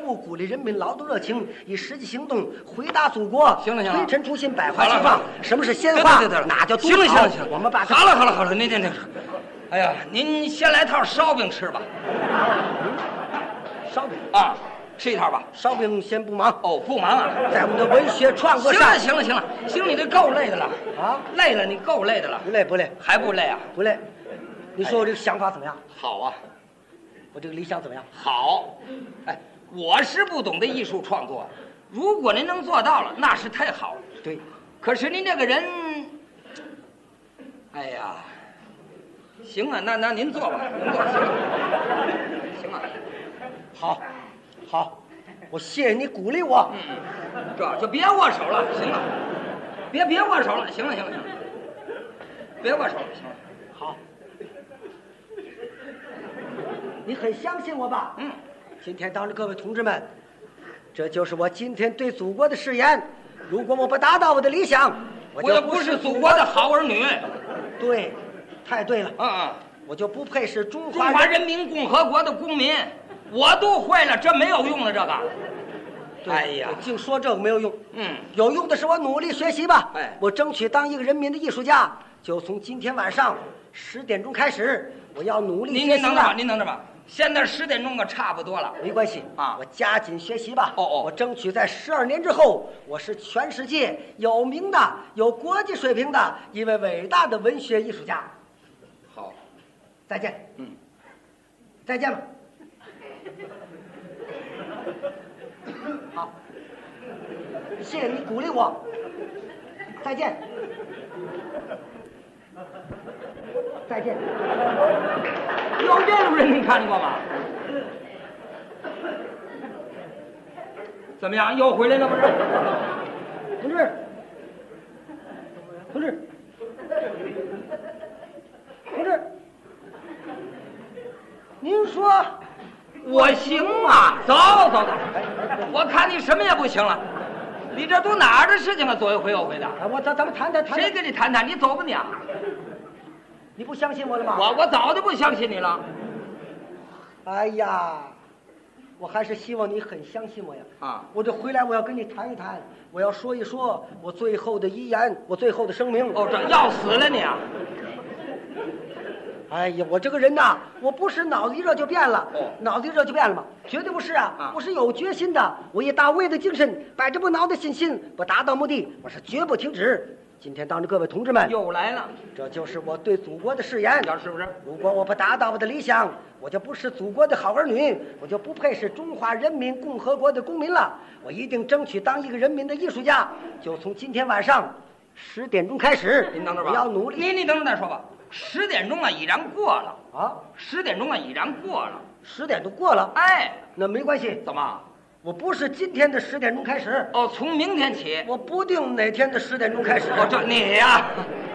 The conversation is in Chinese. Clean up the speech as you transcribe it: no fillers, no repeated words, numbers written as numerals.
步鼓励人民劳动热情，以实际行动回答祖国。 行了， 推陈出新，百花齐放。什么是鲜花？ 对， 那叫行了， 我们把好了，您，哎呀，您先来套烧饼吃吧。 烧饼啊，吃一套吧。 烧饼先不忙。 哦，不忙啊， 在我们的文学创作上。 行了，你这够累的了啊， 累了，你够累的了。 不累， 还不累啊？ 不累。你说我这个想法怎么样？ 好啊。 我这个理想怎么样？ 好。哎，我是不懂得艺术创作，如果您能做到了，那是太好了。 对。可是您这个人，哎呀，行啊，那您做吧，您做行啊。 好，我谢谢你鼓励我。 这就别握手了，行了，别握手了，行了，别握手了，行了。 好，你很相信我吧？今天当着各位同志们，这就是我今天对祖国的誓言。如果我不达到我的理想，我就不是祖国的好儿女。 对，太对了。我就不配是中华人民共和国的公民。我都会了，这没有用的这个。哎呀， 净说这个没有用。有用的是我努力学习吧。我争取当一个人民的艺术家。就从今天晚上10点钟开始，我要努力学习。 您等着吧。现在10点钟可差不多了。 没关系啊，我加紧学习吧。我争取在12年之后，我是全世界有名的、有国际水平的一位伟大的文学艺术家。 好， 再见。再见吧。好，谢谢你鼓励我。再见。再见。 有这种人你看见过吗？怎么样？又回来了不是？ 同志，您说我行吗？走，我看你什么也不行了。你这都哪儿的事情啊？左一回右回的。 咱们谈谈。 谁跟你谈？你走吧你啊！ 你不相信我了吗？ 我早就不相信你了。 哎呀，我还是希望你很相信我呀。我这回来我要跟你谈一谈，我要说一说我最后的遗言，我最后的声明。 这要死了你啊！ 哎呀，我这个人呐，我不是脑子一热就变了。脑子一热就变了吗？绝对不是啊！我是有决心的，我以大卫的精神，摆着不挠的信心，不达到目的，我是绝不停止。今天当着各位同志们， 又来了， 这就是我对祖国的誓言， 是不是？ 如果我不达到我的理想，我就不是祖国的好儿女，我就不配是中华人民共和国的公民了。我一定争取当一个人民的艺术家。就从今天晚上10点钟开始， 您等着吧， 我要努力。 你等着再说吧。10点钟啊，已然过了啊 ！10点钟啊，已然过了。 10点钟过了，那没关系。 怎么？ 我不是今天的10点钟开始。 从明天起。 我不定哪天的10点钟开始。 这你呀，